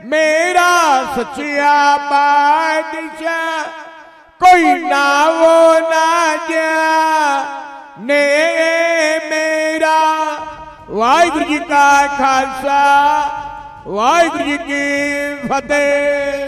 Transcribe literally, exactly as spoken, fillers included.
मेरा सच्चिया बादशाह कोई ना वो ना जा ने मेरा। वाहिगुरू जी का खालसा वाहिगुरू जी की फतेह।